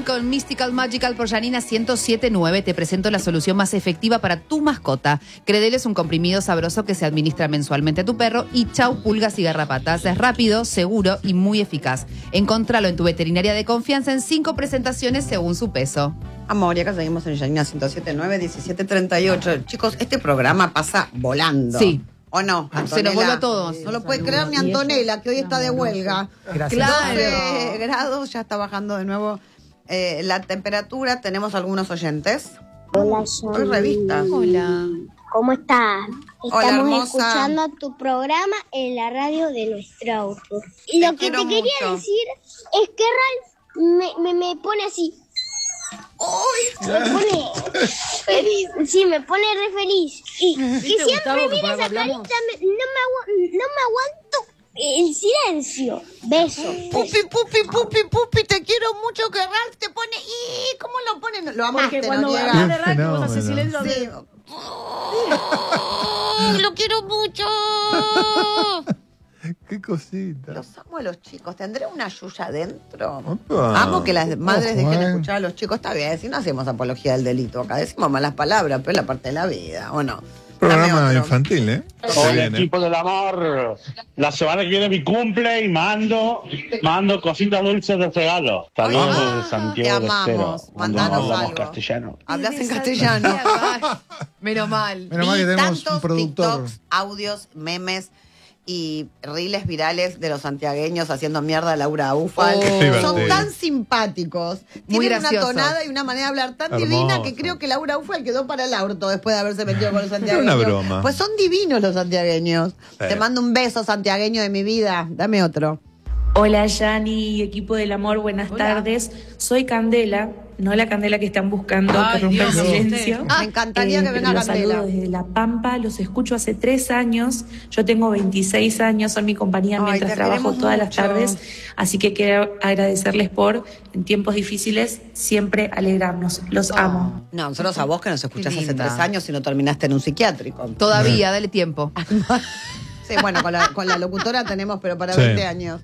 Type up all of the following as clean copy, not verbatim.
con Mystical Magical por Janina 107.9. Te presento la solución más efectiva para tu mascota. Credel es un comprimido sabroso que se administra mensualmente a tu perro y chau pulgas y garrapatas. Es rápido, seguro y muy eficaz. Encontralo en tu veterinaria de confianza en 5 presentaciones según su peso. Amor, y acá seguimos en Janina 107.9, 17:38. Chicos, este programa pasa volando. Sí. ¿O no, Antonella? Se nos vuelve a todos. No lo puede creer ni Antonella, que hoy está de huelga. Gracias. Claro. 12 grados, ya está bajando de nuevo la temperatura. Tenemos algunos oyentes. Hola, Hoy revista. Hola. ¿Cómo estás? Hola, Estamos hermosa. escuchando tu programa en la radio de nuestro auto. Y lo que quiero te quería mucho. decir es que Ralph me pone así. ¡Uy! Me pone feliz. Sí, me pone re feliz. Y que siempre mira esa carita, no me aguanto el silencio. Besos. Pupi, te quiero mucho, que Ralph te pone... ¿Y cómo lo pone? Lo amaste, Porque cuando ¿no? hablas de radio, Fenómeno. vos haces silencio. Sí. Lo quiero mucho. Qué cosita. Los amo a los chicos. ¿Tendré una yuya adentro? Opa. Amo que las madres Ojo, dejen escuchar a los chicos. Está bien, si no hacemos apología del delito acá. Decimos malas palabras, pero es la parte de la vida, ¿o no? Dame Programa otro. infantil, ¿eh? Se Hola, viene. equipo del amor. La semana que viene mi cumple y mando cositas dulces de regalo. Saludos Ah, de te Santiago del Estero. amamos. Mandanos Hablamos algo. castellano. Hablas en castellano. Menos mal. Menos mal que Vi tenemos tantos un productor. TikToks, audios, memes y reels virales de los santiagueños haciendo mierda a Laura Ufal. Oh. Qué divertido. Son tan simpáticos. Muy Tienen una graciosos. tonada y una manera de hablar tan Hermoso. divina que creo que Laura Ufal quedó para el orto después de haberse metido con los santiagueños. Era una broma. Pues son divinos los santiagueños. Sí. Te mando un beso, santiagueño de mi vida. Dame otro. Hola Yani, equipo del amor, buenas tardes. Soy Candela, no la Candela que están buscando, Ay, que rompa el Dios, silencio. Me encantaría que venga los Candela. saludo desde La Pampa, los escucho hace 3 años, yo tengo 26 años, son mi compañía Ay, mientras te trabajo queremos todas las mucho. tardes, así que quiero agradecerles por, en tiempos difíciles, siempre alegrarnos. Los amo. No, nosotros a vos que nos escuchás hace linda. 3 años y no terminaste en un psiquiátrico. Todavía, dale tiempo. Sí, bueno, con la locutora tenemos, pero para Sí. 20 años.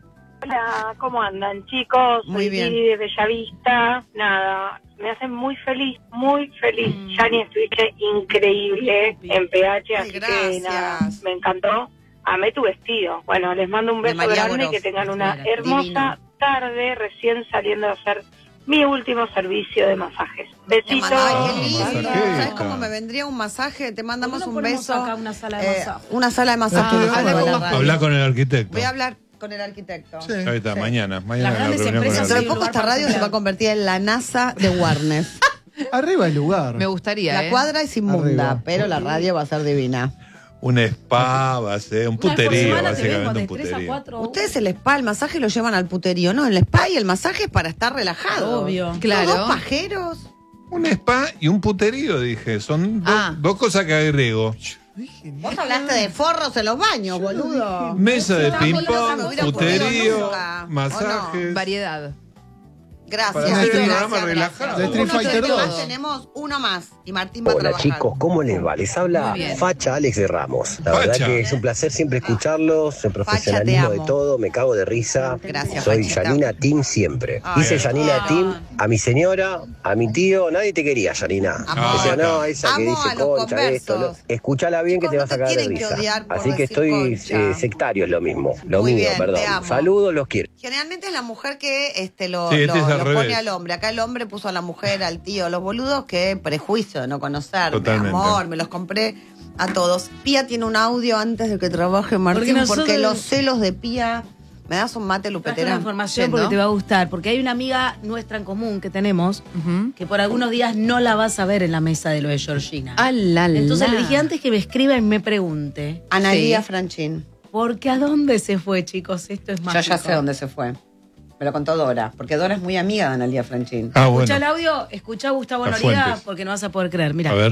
Hola, ¿cómo andan, chicos? Muy Soy bien. Lili de Bellavista. Nada, me hacen muy feliz, muy feliz. Yani, estuviste increíble en PH, Ay, así que gracias. nada, me encantó. Amé tu vestido. Bueno, les mando un De beso María grande, Boros. que tengan una Divino. hermosa tarde, recién saliendo a hacer mi último servicio de masajes. Te Besitos. mando- Ay, qué Ah, lindo. masajista. ¿Sabes cómo me vendría un masaje? Te mandamos ¿Por qué no un ponemos beso. acá una sala de masaje? Una sala de masaje. Ah, Habla con la radio. Habla con el arquitecto. Voy a hablar con el arquitecto. Sí. Ahí está, mañana. Las Mañana en la grandes reunión con el empresas Dentro de sí, poco lugar esta para radio se va a estudiar. convertir en la NASA de Warner. Arriba el lugar. Me gustaría, La cuadra es inmunda, Arriba. pero la radio va a ser divina. Un spa, va a ser un Una vez por puterío, semana te vengo básicamente de un 3 a puterío. 4. Ustedes el spa, el masaje lo llevan al puterío, ¿no? El spa y el masaje es para estar relajado. Obvio. Claro. ¿Dos pajeros? Un spa y un puterío, dije. Son dos cosas que agrego. Vos hablaste de forros en los baños, boludo. Mesa de Está bonito, se me ping-pong, hubiera ocurrido puterío, nunca. ¿O no? masajes. Variedad. Gracias. Para hacer este programa gracias, relajado. gracias. De Street Uno Fighter más 2. tenemos uno más y Martín va a Hola trabajar. chicos, ¿cómo les va? Les habla Muy bien. Facha Alex de Ramos. La Facha. verdad que es un placer siempre escucharlos, el Facha, profesionalismo te de amo. todo, me cago de risa. Gracias, Soy Fachita. Yanina Team siempre. Ay, Dice Yanina ay. Team a mi señora, a mi tío, nadie te quería, Yanina. Amor. Decía, no, esa que Amo a dice los concha, esto, conversos. escúchala bien Chicos, que te no vas a te cagar de tienen que risa. odiar por Así que decir estoy concha. sectario, es lo mismo. Lo Muy mío, bien, perdón. te amo. Saludos, los quiero. Generalmente es la mujer que lo Sí, este es al pone revés. al hombre. Acá el hombre puso a la mujer, al tío, los boludos, que prejuicio de no conocer. Totalmente. Amor, me los compré a todos. Pía tiene un audio antes de que trabaje Martín, porque, nosotros- los celos de Pía. ¿Me das un mate, Traje Lupetera? una información Yendo. porque te va a gustar, porque hay una amiga nuestra en común que tenemos Ujú. que por algunos días no la vas a ver en la mesa de lo de Georgina. Entonces le dije antes que me escriba y me pregunte, Analía Sí. Franchín. porque ¿a dónde se fue, chicos? Esto es Yo mágico. ya sé dónde se fue. Me lo contó Dora, porque Dora es muy amiga de Analía Franchín. Ah, Escucha bueno. el audio, escucha a Gustavo Las Noriega fuentes. porque no vas a poder creer. Mira. A ver.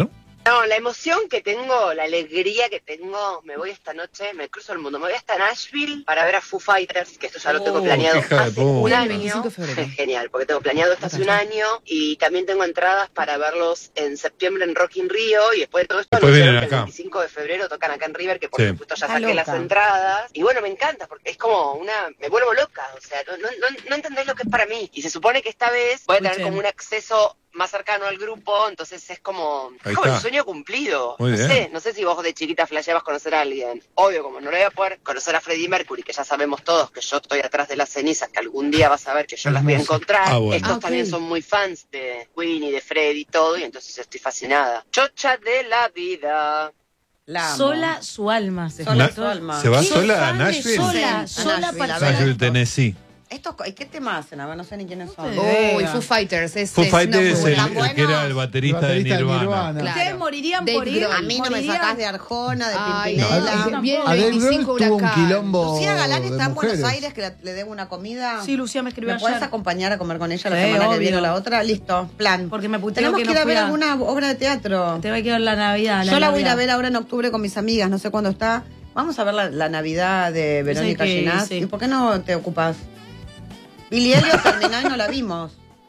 No, la emoción que tengo, la alegría que tengo, me voy esta noche, me cruzo el mundo, me voy hasta Nashville para ver a Foo Fighters, que esto ya lo tengo planeado hace un año. Genial, porque tengo planeado esto hace un año y también tengo entradas para verlos en septiembre en Rock in Rio y después de todo esto anunciaron que el 25 de febrero tocan acá en River, que por supuesto ya saqué las entradas. Y bueno, me encanta porque es como me vuelvo loca, o sea, no entendés lo que es para mí. Y se supone que esta vez voy a tener como un acceso más cercano al grupo, entonces es como el sueño cumplido. No sé si vos de chiquita flasheabas conocer a alguien. Obvio, como no lo voy a poder conocer a Freddie Mercury, que ya sabemos todos que yo estoy atrás de las cenizas, que algún día vas a ver que yo las voy a encontrar. Estos también son muy fans de Queen y de Freddie y todo, y entonces estoy fascinada. Chocha de la vida. Sola su alma. ¿Se va sola a Nashville? Sola para Nashville, Tennessee. ¿Qué tema hacen? A ver, no sé ni quiénes son. Foo Fighters. Foo Fighters es el que era el baterista de Nirvana. Claro. Ustedes morirían por ir. A mí no me sacás de Arjona, de Pimpinela. Adele Brooks tuvo un quilombo. Lucía Galán está en Buenos Aires, que le debo una comida. Sí, Lucía me escribió ayer. ¿Me puedes acompañar a comer con ella la semana que viene o la otra? Listo, plan. Porque me puteo Tenemos que que ir a ver alguna obra de teatro. Te va a quedar la Navidad. Yo la voy a ir a ver ahora en octubre con mis amigas, no sé cuándo está. Vamos a ver la Navidad de Verónica Ginás. ¿Y por qué no te ocupas? Billy Elliot terminó y no la vimos.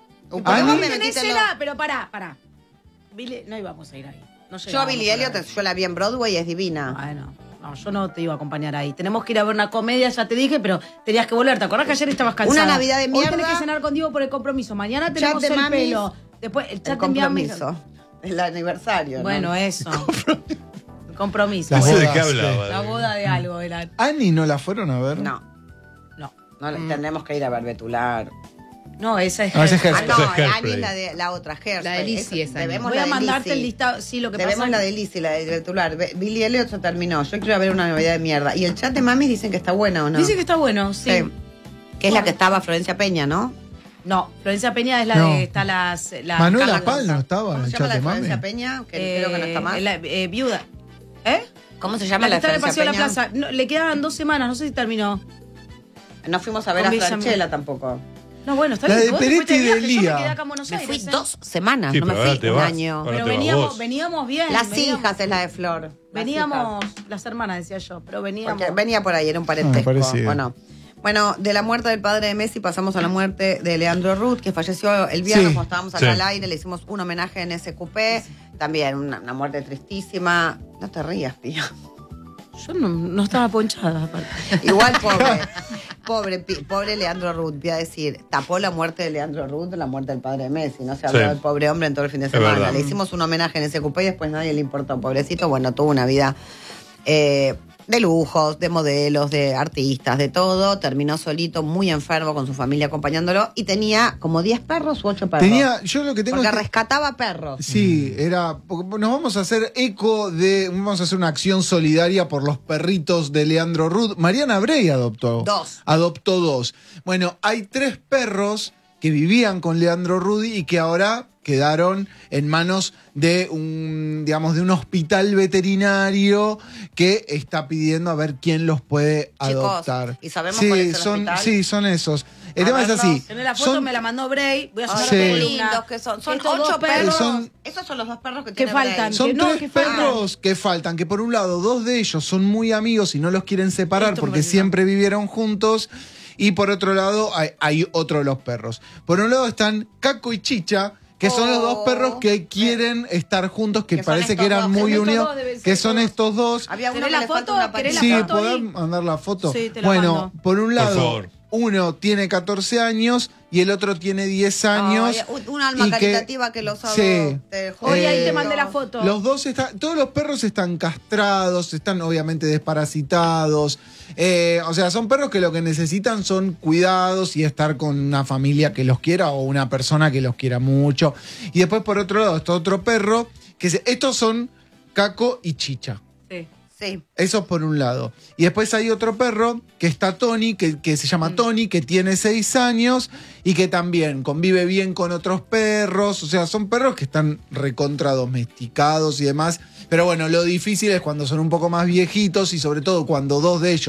Pero pará. No íbamos a ir ahí. Yo a Billy Elliot, yo la vi en Broadway, es divina. Bueno, no, yo no te iba a acompañar ahí. Tenemos que ir a ver una comedia, ya te dije, pero tenías que volver. ¿Te acordás que ayer estabas cansada? Una Navidad de mierda. Hoy tenés que cenar con Diego por el compromiso. Mañana tenemos chat de el pelo. Después el chat el compromiso. El aniversario. Bueno, ¿no? Eso. El compromiso. ¿De qué hablaba? La boda de algo era. ¿Annie no la fueron a ver? No, tendremos que ir a ver Betular. No, esa es Hairspray. Annie es la otra, Hairspray. La de Lizzie esa. Voy a mandarte el listado. Sí, lo que debemos pasa la de Lizzie, la de Betular. Billy Elliot se terminó. Yo quiero ver una Navidad de mierda. Y el chat de mami dicen que está buena, ¿o no? Dice que está bueno, sí. Que es la que estaba Florencia Peña, ¿no? No, Florencia Peña es la de... Está las Manuela Pal no estaba en el chat chat de mami. Florencia Peña, que creo que no está más. Viuda. ¿Cómo se llama la que Florencia está en Peña? la plaza. No, le quedaban 2 semanas, no sé si terminó. No fuimos a ver a Franchella tampoco. No, bueno, está la bien. de Peretti y de Lía. Me fui 2 semanas, sí, no me fui un año. Pero veníamos bien. Las hijas es la de Flor. Veníamos, las hermanas decía yo, pero veníamos. Porque venía por ahí, era un parentesco. Bueno, de la muerte del padre de Messi pasamos a la muerte de Leandro Ruth, que falleció el viernes cuando estábamos acá al aire. Le hicimos un homenaje en SQP. También una muerte tristísima. No te rías, Pía. Yo no estaba ponchada. Igual pobre Leandro Ruth, voy a decir, tapó la muerte de Leandro Ruth, la muerte del padre de Messi, no se habló del pobre hombre en todo el fin de semana. Le hicimos un homenaje en SQP y después nadie le importó, pobrecito. Bueno, tuvo una vida de lujos, de modelos, de artistas, de todo. Terminó solito, muy enfermo, con su familia acompañándolo, y tenía como 10 perros u 8 perros. Yo lo que tengo porque rescataba perros. Sí, nos vamos a hacer vamos a hacer una acción solidaria por los perritos de Leandro Ruth. Mariana Bray adoptó 2. Bueno, hay 3 perros que vivían con Leandro Ruth y que ahora quedaron en manos de un hospital veterinario que está pidiendo a ver quién los puede adoptar. ¿Y sabemos cuál es el hospital? Sí, son esos. El tema es así. En la foto me la mandó Bray. Voy a sacar qué lindos que son. Son 8 perros. Esos son los 2 perros que faltan. Son 3 perros que faltan, que por un lado 2 de ellos son muy amigos y no los quieren separar porque siempre vivieron juntos. Y por otro lado hay otro de los perros. Por un lado están Caco y Chicha, que son los 2 perros que quieren estar juntos, que parece que eran muy unidos, que son estos 2. Había uno que le falta una patita. Sí, ¿podés mandar la foto? Sí, te la mando. Por un lado, uno tiene 14 años y el otro tiene 10 años. Un alma caritativa que los sí. Hoy ahí te mandé la foto. Los 2 todos los perros están castrados, están obviamente desparasitados. O sea, son perros que lo que necesitan son cuidados y estar con una familia que los quiera o una persona que los quiera mucho. Y después, por otro lado, está otro perro, estos son Caco y Chicha. Sí. Eso por un lado. Y después hay otro perro, que está Tony, que se llama Tony, que tiene 6 años y que también convive bien con otros perros. O sea, son perros que están recontra domesticados y demás. Pero bueno, lo difícil es cuando son un poco más viejitos y sobre todo cuando 2 de ellos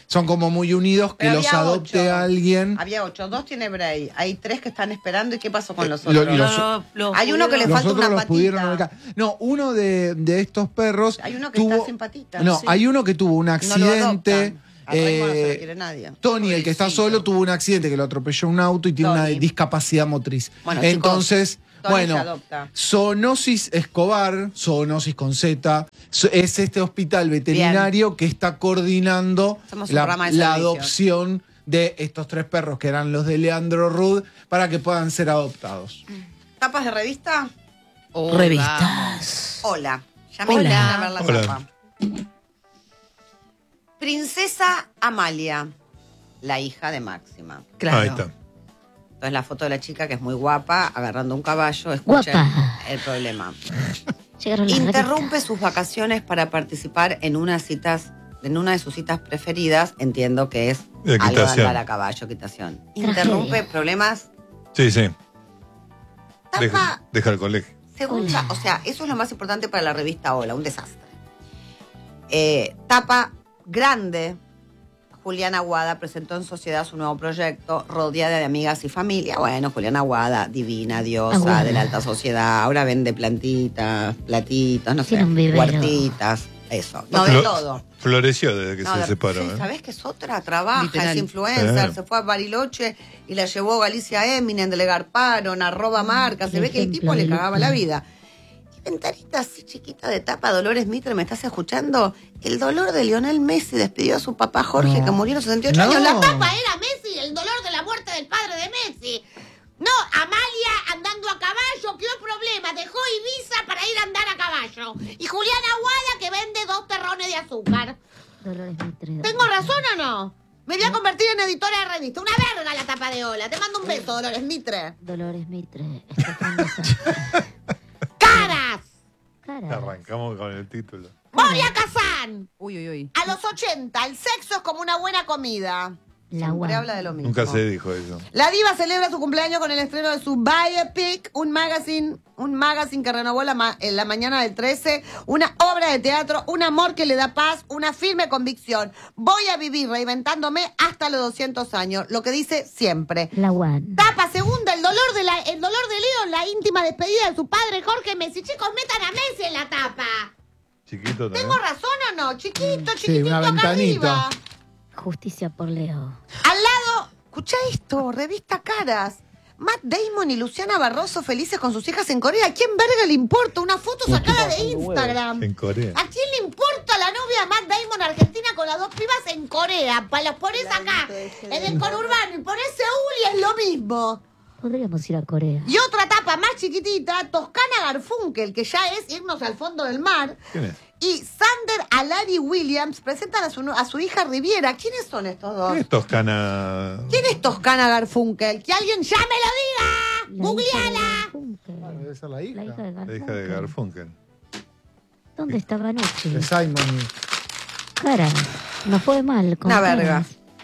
son como muy unidos, que los adopte alguien. Había 8, 2 tiene Bray. Hay 3 que están esperando. ¿Y qué pasó con los otros? Hay uno que le falta una patita. No, uno de estos perros. Hay uno que está sin patita. No, sí. Hay uno que tuvo un accidente. No se lo quiere nadie. Tony, el que está solo, tuvo un accidente que lo atropelló un auto y tiene una discapacidad motriz. Bueno, entonces, chicos, Zoonosis Escobar, Zoonosis con Z, es este hospital veterinario que está coordinando la adopción de estos 3 perros que eran los de Leandro Rud para que puedan ser adoptados. ¿Tapas de revista? Revistas. Hola. Ya me invitaron a ver la tapa. Princesa Amalia, la hija de Máxima. Claro. Ahí está. Entonces la foto de la chica, que es muy guapa, agarrando un caballo. Escuchen el problema. Interrumpe sus vacaciones para participar en una de sus citas preferidas. Entiendo que es algo de andar a caballo, equitación. Interrumpe problemas. Sí. Deja el colegio. Segunda, o sea, eso es lo más importante para la revista Hola, un desastre. Tapa grande. Juliana Aguada presentó en sociedad su nuevo proyecto, rodeada de amigas y familia. Bueno, Juliana Aguada, divina, diosa de la alta sociedad. Ahora vende plantitas, platitos, no sé, huertitas, eso. No, de todo. Floreció desde que se separó. Sí, ¿sabés que es otra? Trabaja, es influencer, se fue a Bariloche y la llevó Galicia Eminem, le garparon, @marca. Se ve que el tipo le cagaba la vida. Ventanita así chiquita de tapa, Dolores Mitre, ¿me estás escuchando? El dolor de Lionel Messi despidió a su papá Jorge, que murió a los 68 años. La tapa era Messi, el dolor de la muerte del padre de Messi. No, Amalia andando a caballo, ¿qué problema? Dejó Ibiza para ir a andar a caballo. Y Juliana Aguada que vende 2 terrones de azúcar. Dolores Mitre. ¿Tengo razón o no? Me voy a convertir en editora de revista. Una verga la tapa de Hola. Te mando un beso, Dolores Mitre. Dolores Mitre. ¡Caras! Arrancamos con el título. Moria Kazan. Uy. A los 80, el sexo es como una buena comida. Siempre habla de lo mismo. Nunca se dijo eso. La diva celebra su cumpleaños con el estreno de su Biopic, un magazine que renovó en la mañana del 13, una obra de teatro, un amor que le da paz, una firme convicción. Voy a vivir reinventándome hasta los 200 años, lo que dice siempre. La One. Tapa segunda, el dolor de Leo, la íntima despedida de su padre Jorge Messi. Chicos, metan a Messi en la tapa. Chiquito también. ¿Tengo razón o no? Chiquitito, sí, una ventanita. Justicia por Leo. Al lado, escucha esto, revista Caras. Matt Damon y Luciana Barroso felices con sus hijas en Corea. ¿A quién verga le importa? Una foto sacada de Instagram. En Corea. ¿A quién le importa la novia de Matt Damon argentina con las 2 pibas en Corea? Las pones acá, en el conurbano, y pones Seúl y es lo mismo. Podríamos ir a Corea. Y otra tapa más chiquitita, Toscana Garfunkel, que ya es irnos al fondo del mar. ¿Quién es? Y Sander Alari Williams presentan a su hija Riviera. ¿Quiénes son estos dos? ¿Quién es Toscana? ¿Quién es Toscana Garfunkel? ¡Que alguien ya me lo diga! ¡Googleala! Debe ser la hija. La hija de Garfunkel. ¿Dónde estaba anoche? De Simon. Cara, no fue mal. Una verga.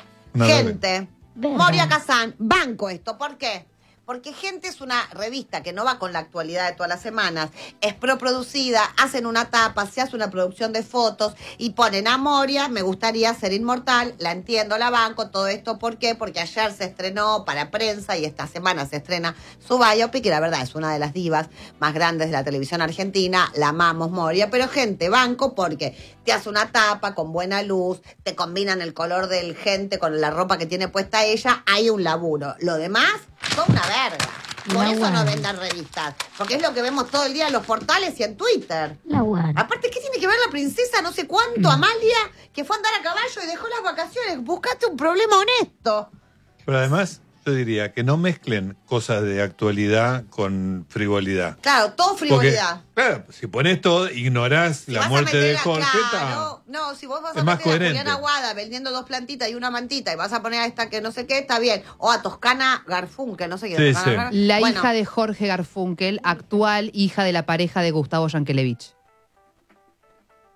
Gente, verga. Moria Kazan, banco esto. ¿Por qué? Porque Gente es una revista que no va con la actualidad de todas las semanas, es proproducida, hacen una tapa, se hace una producción de fotos y ponen a Moria, me gustaría ser inmortal, la entiendo, la banco, todo esto, ¿por qué? Porque ayer se estrenó para prensa y esta semana se estrena su biopic y la verdad es una de las divas más grandes de la televisión argentina, la amamos Moria, pero Gente, banco porque te hace una tapa con buena luz, te combinan el color del Gente con la ropa que tiene puesta ella, hay un laburo, lo demás son una verga. Por eso no vendan revistas. Porque es lo que vemos todo el día en los portales y en Twitter. La One. Aparte, ¿qué tiene que ver la princesa no sé cuánto, Amalia, que fue a andar a caballo y dejó las vacaciones? Buscaste un problema honesto. Pero además, yo diría que no mezclen cosas de actualidad con frivolidad. Claro, todo frivolidad. Porque, claro, si pones todo, ignorás la muerte de Jorge. Claro, no, si vos vas a meter a Juliana Aguada vendiendo 2 plantitas y una mantita y vas a poner a esta que no sé qué, está bien. O a Toscana Garfunkel, no sé qué. Sí, sí. La hija de Jorge Garfunkel, actual hija de la pareja de Gustavo Yankelevich.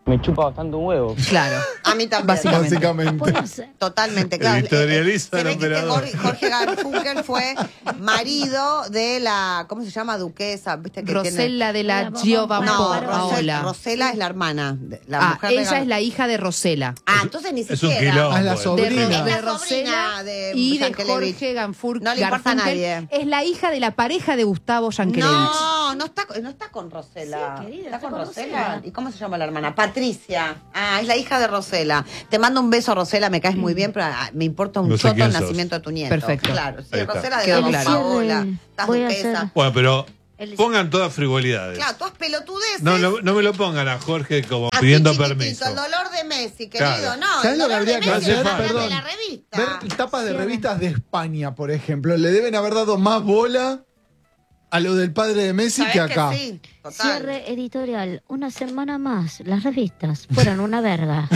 Me chupa bastante un huevo. Claro. A mí también. Básicamente. Totalmente, claro. Editorializa el se ve que operador. Jorge Garfunkel fue marido de la, ¿cómo se llama? Duquesa, ¿viste? Que Rosella de la Giovanna. Rosella es la hermana. La mujer ella es la hija de Rosella. Entonces ni Es siquiera. un quilombo. Es la sobrina. De Rosella Yankelevich. y de Jorge Garfunkel. No le importa a nadie. Es la hija de la pareja de Gustavo Yankelevich. No está con Rosella. Sí, querida, está con Rosella. Rosella. ¿Y cómo se llama la hermana? Patricia. Es la hija de Rosella. Te mando un beso, Rosella, me caes muy bien, pero me importa un No sé choto quién el sos. nacimiento de tu nieto. Perfecto. Claro, sí, Ahí está. Rosella de Quedó Don claro. Paola. Estás Voy a duquesa. hacer- Bueno, pero pongan todas frivolidades. Claro, todas pelotudeces. No me lo pongan a Jorge como Así pidiendo chiquitito, permiso. el dolor de Messi, Claro. querido. No, ¿Sabes el lo que dolor habría de que Messi hacer? es Perdón. de la revista. Ver tapas de revistas de España, por ejemplo. Le deben haber dado más bola a lo del padre de Messi ¿Sabés que acá. sí? Total. Cierre editorial. Una semana más. Las revistas fueron una verga.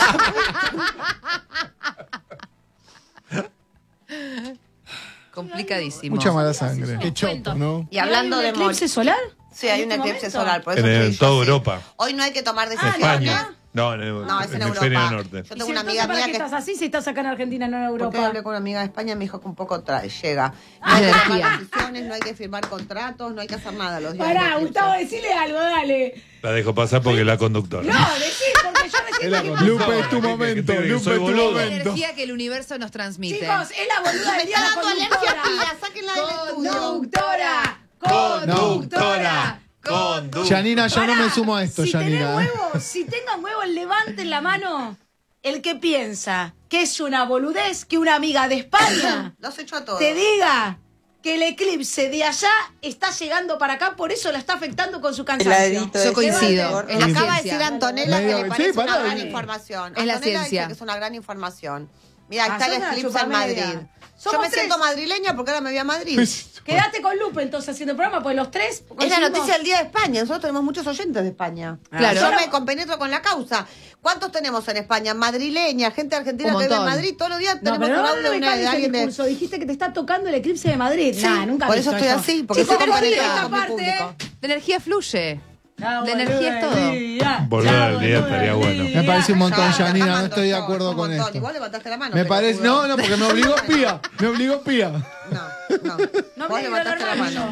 Complicadísimo. Mucha mala sangre. Qué choto, ¿no? Y hablando de eclipse solar? Sí, hay un ¿En este eclipse momento? solar. Por eso En estoy yo toda así. Europa. Hoy no hay que tomar En decisiones. España. No, No, es en el hemisferio Europa. norte. Yo ¿Y tengo si una entonces amiga para mía qué que estás así si estás acá en Argentina, no en porque Europa? hablé con una amiga de España, me dijo que un poco llega. No hay que Energía. tomar decisiones, no hay que firmar contratos, no hay que hacer nada los días. Pará, del eclipse. Gustavo, decile algo, dale. La dejo pasar porque es la conductora. No, decí, porque yo recién dije, Lupe, es tu momento. que Lupe, soy es tu boludo. La momento. energía que el universo nos transmite. chicos, es la boluda Me del día está la dando alergia conductora. pía, sáquenla del estudio. Conductora. Conductora. Conductora. Yanina, yo no Pará, me sumo a esto, si Yanina. tenés huevos, si tengan huevos, levanten la mano. El que piensa que es una boludez que una amiga de España Los echo a todos. te diga que el eclipse de allá está llegando para acá, por eso la está afectando con su cansancio. Yo coincido. Es la Acaba de ciencia. decir Antonella que Medio- le parece sí, una pará. gran información. Es la Antonella ciencia. dice que es una gran información. Mira, está sos el una eclipse en Madrid. chupamedia. Yo Somos me siento tres. madrileña porque ahora me voy a Madrid. Quédate con Lupe entonces haciendo el programa, pues los tres. Es la coincidimos. noticia del Día de España. Nosotros tenemos muchos oyentes de España. Claro. Yo me compenetro con la causa. ¿Cuántos tenemos en España? Madrileña, gente argentina Un que vive en montón. Madrid. Todos los días No, tenemos pero un no, audio no de me una- cambies de el alguien de... discurso. Dijiste que te está tocando el eclipse de Madrid. Sí, Nah, nunca por he eso visto estoy así, porque Chicos, soy compenetrada esta con mi parte, público. La energía fluye. La La energía es todo. Volver al día estaría bueno. Me parece un montón, Ya, Yanina, no Fernando, estoy de yo, acuerdo un con montón. esto. Igual levantaste la mano. Me pero parece. juro. No, porque me obligó Pía. Me obligó Pía. No. No Vos hablé de Gran levantaste la Hermano.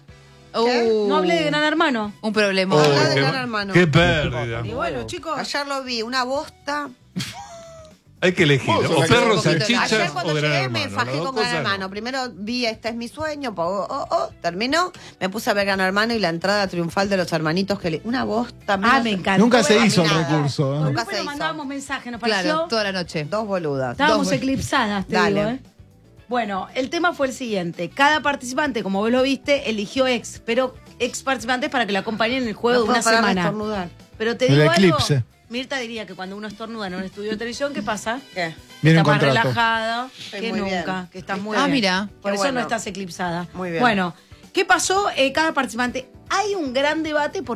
mano. No hablé de Gran Hermano. Un problema. Habla de qué, Gran Hermano. qué pérdida. Y bueno, chicos. Ayer lo vi, una bosta. Hay que elegir. Vos sos O la que- perros Ayer salchichas o cuando gran llegué me hermano. fajé Las dos con Gran cosas no. Hermano. Primero vi Este es mi sueño, terminó. Me puse a ver Gran Hermano y la entrada triunfal de los hermanitos una bosta. Me encantó. Nunca se No hizo el vi nada. recurso. Con Nunca Lupe se nos hizo. mandábamos mensajes, nos pareció. Claro, toda la noche. Dos boludas. Estábamos Dos- eclipsadas, te Dale. digo, ¿eh? Bueno, el tema fue el siguiente. Cada participante, como vos lo viste, eligió ex participantes para que la acompañen en el juego No de una puedo parar de semana. estornudar. Pero te El digo eclipse. algo. Mirta diría que cuando uno estornuda en un estudio de televisión, ¿qué pasa? ¿Qué? Viene Está un más contrato. relajada Estoy que muy nunca, bien. que estás muy Ah, bien. mira. Por Qué eso bueno. no estás eclipsada. Muy bien. Bueno, ¿qué pasó? Cada participante. Hay un gran debate